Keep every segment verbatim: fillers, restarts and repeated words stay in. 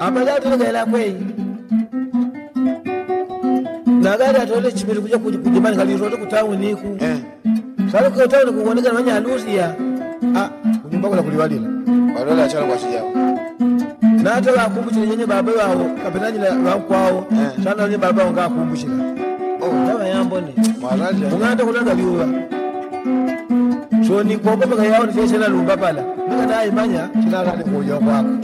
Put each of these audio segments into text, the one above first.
amala tolekela kwe nagada tole chimiri kuja kujimani kali rote kutawu niku eh sala ko tawu kuoneka manya alusia ah kunyumba kula kuliwalila walola chala kwa sijao na hata wakumbushira nyenye baba wao kapenani la kwao sana ni baba wanga kumbushira oh tawa yambone mwaraja unganda kulanga biwa so ni kopo baka yao ni sala lumba pala nika dai manya chinala ni kuja kwako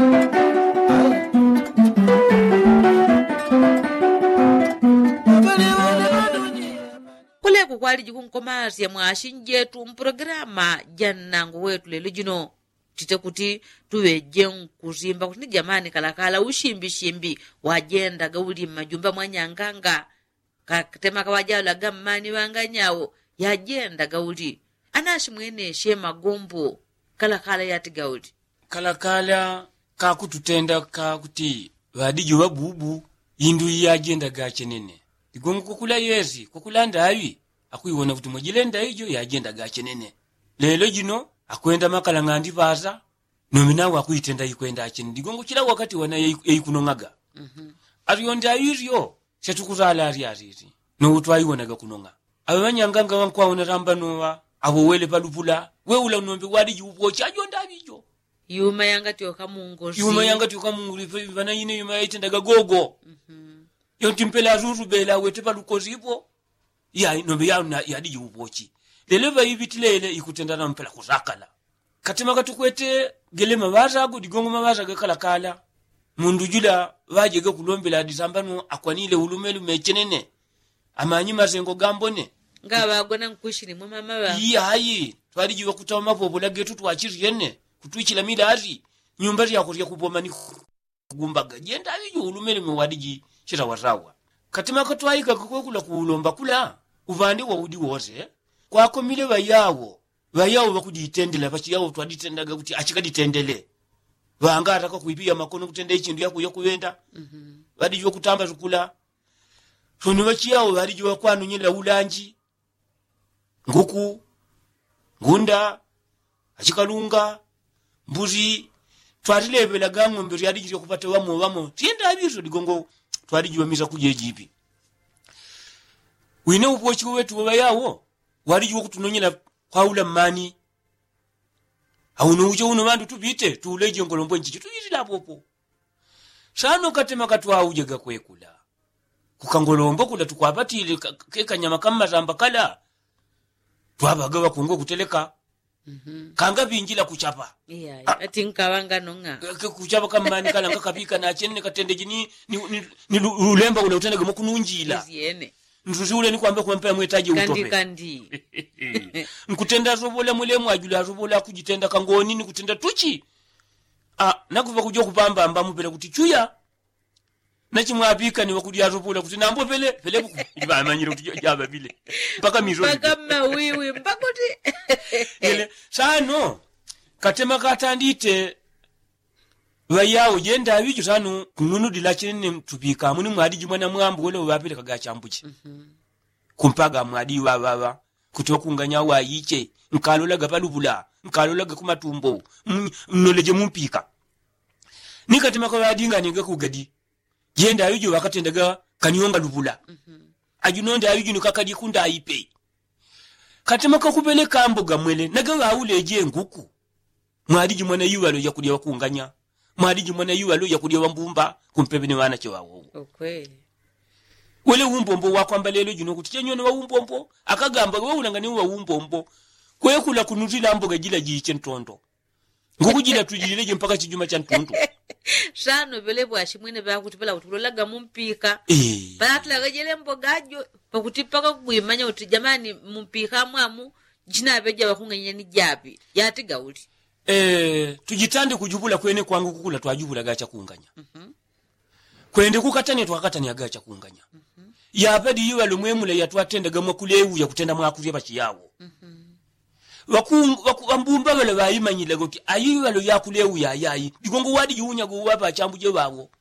kule kukwali jikunkomazi ya mwashinjetu mprograma janangu wetu lelo jino tite kuti tuweje nkuzimba kuti jamani kalakala ushimbi shimbi wajenda gauli majumba mwanyanganga katema kawajala gammani wanganyawo yajenda gauli anashi mwene shema gombo kalakala yati gauli kalakala kakututenda kakuti wadiji wabubu indu yajenda gachenene digongo kukula yezi kukula ndawi akuiwona kuti mojilenda hijo yajenda gachenene lelo jino akwenda makala ngandi baza nominawo akuitenda ikwenda achini digongo kila wakati wana yikunongaga mhm mm ariyonda yiryo setukuzala ari ariri no utwayiwonaga kunonga abanyanganga wankwaona rambanowa abo wele palupula weula nombe wadi yubo chajonda bijo yuma yanga tyoka mungozi yuma yanga tyoka munguri bana yine yuma yaitendaga gogo mhm mm yontimpela ruru bela wete palukozipo ya nombe ya yadi yubochi leleva ibitilele ikutendana mpela kuzakala katima katukwete gelema bazago digongo mabazaga kalakala mundu jula wajege kulombela disambano akwanile ulumelu mechenene amanyi mazengo gambone ngaba gona nkushini mu mama ba yi hayi twali jiwa kutawa mapopola getu twachiri yene kutwichila milari nyumba ya kuriya kuboma ni gumbaga jenda biyo ulumelu mewadiji shira wazawa katima katwaika kokula kulomba kula uvande wa udi woze kwako mile bayawo bayawo bakuditendela bachi yawo twaditendaga kuti achikaditendele vanga ataka kuipia makono kutenda ichindu yako yokuwenda mhm mm badi yo kutamba zukula funu bachi yawo badi yo kwanu nyela ulanji nguku ngunda achikalunga mbuzi twatilebela gamwe mbiri yadi yo kupata wamo wamo tienda abizo digongo twadi yo miza kujejipi wine upochi wetu bayawo wali yo kutunonyela kwaula mani auno uje uno bandu tubite tuleje ngolombo nchi tuyitila popo sano katema katwa uje gakwekula kukangolombo kula tukwapatile keka nyama kama zamba kala twabaga bakungo kuteleka mhm mm kanga binjila kuchapa iya yeah, ati nkawanga nonga kuchapa kama mani kala ngakapika na chenne katendeje ni ni, ni ulemba ule utenda gamo kununjila yene nzuzi ule ni kwamba kumpea mwetaji utope kandi kandi nkutenda zobola mulemu ajula zobola kujitenda kangoni ni kutenda tuchi ah nakuva kujo kupamba amba mupele kuti chuya nachimwapika ni wakudi zobola kuti nambo pele pele ibamanyira kuti jaba bile mpaka mizo mpaka mawiwi mpaka kuti ile sano katema katandite bayawo jenda abijo sano kununu dilachine mtupika muni mwadi mwana mwambu wole wapele kagachambuchi mhm mm kumpaga mwadi wa baba kutokunganya wa yiche nkalola gapalubula nkalola gakumatumbo mnoleje mumpika nikatima kwa adinga ninga kugadi jenda abijo wakatendaga kanionga lubula mhm mm ajunonda abijo nikakadi kunda ipe katima kakupeleka mboga mwele naga wauleje nguku mwadi mwana yiwalo yakudia wakunganya mwadi mwana yiwalo yakudia wambumba kumpebene wana chewawo okay wele umbombo wakwamba lelo jino kuti chenyone wa umbombo akagamba wewe ulangani wa umbombo kwe kula kunutila mboga jila jiche ntondo ngukujila tujileje mpaka chijuma cha ntondo shano vele bwashi mwene ba kuti pala utulolaga mumpika eh batla gajele mbogajo pakuti paka kuimanya uti jamani mumpika mwamu jina beja bakunganya ni jabi yati gauli eh tujitande kujubula kwene kwangu kukula twajubula gacha kunganya mhm mm kwende kukatani twakatani agacha kunganya mhm mm yabadi yiwa lumwemule yatwatenda gamwe kulewu ya kutenda mwakuye bachi yawo mhm mm wakungu wakubambumba bale bayimanyile goti ayiwa lo yakulewu ya yayi bigongo wadi yunya go waba chambuje bawo